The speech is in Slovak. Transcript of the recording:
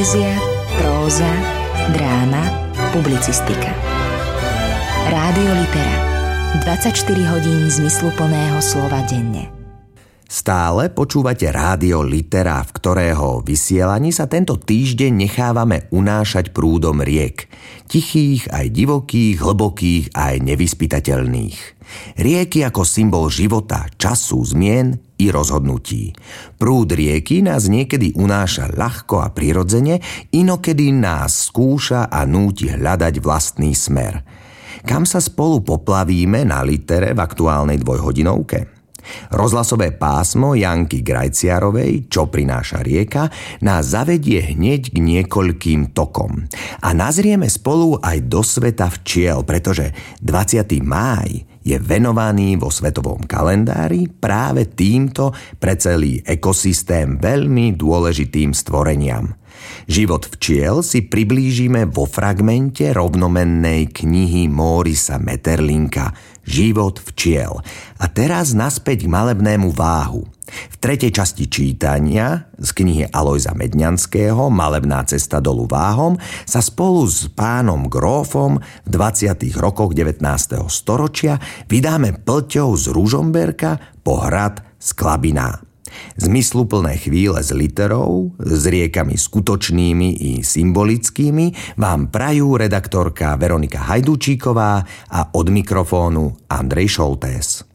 Poézia, próza, dráma, publicistika. Rádio Litera. 24 hodín zmysluplného slova denne. Stále počúvate Rádio Litera, v ktorého vysielaní sa tento týždeň nechávame unášať prúdom riek. Tichých, aj divokých, hlbokých, aj nevyspytateľných. Rieky ako symbol života, času, zmien i rozhodnutí. Prúd rieky nás niekedy unáša ľahko a prirodzene, inokedy nás skúša a núti hľadať vlastný smer. Kam sa spolu poplavíme na Litere v aktuálnej dvojhodinovke? Rozhlasové pásmo Janky Grajciarovej, Čo prináša rieka, nás zavedie hneď k niekoľkým tokom. A nazrieme spolu aj do sveta včiel, pretože 20. máj je venovaný vo svetovom kalendári práve týmto pre celý ekosystém veľmi dôležitým stvoreniam. Život včiel si priblížime vo fragmente rovnomennej knihy Morisa Maeterlinka Život včiel. A teraz naspäť k malebnému váhu. V tretej časti čítania z knihy Alojza Medňanského Malebná cesta dolu váhom sa spolu s pánom Grófom v 20. rokoch 19. storočia vydáme plťou z Ružomberka po hrad z Klabiná. Zmysluplné chvíle s literou, s riekami skutočnými i symbolickými vám prajú redaktorka Veronika Hajdúčíková a od mikrofónu Andrej Šoltés.